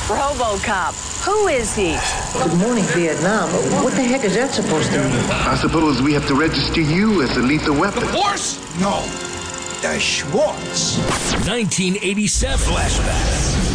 RoboCop. Who is he? Good morning, Vietnam. What the heck is that supposed to mean? I suppose we have to register you as a lethal weapon. The horse? No. The Schwartz. 1987 flashbacks.